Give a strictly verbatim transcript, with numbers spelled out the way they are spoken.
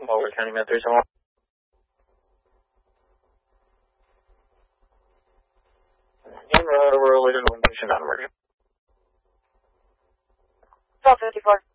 Over County Med three seven one. In road, we're leading one patient on emergency. twelve fifty-four.